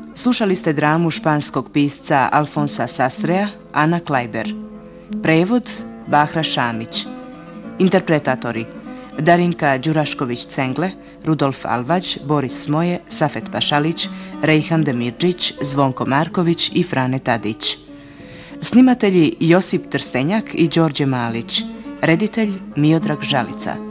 Slušali ste dramu španskog pisca Alfonsa Sastrea, Ana Klajber. Prevod Bahra Šamić. Interpretatori Darinka Đurašković-Cengle, Rudolf Alvać, Boris Smoje, Safet Pašalić, Rejhan Demirđić, Zvonko Marković i Frane Tadić. Snimatelji Josip Trstenjak i Đorđe Malić. Reditelj Miodrag Žalica.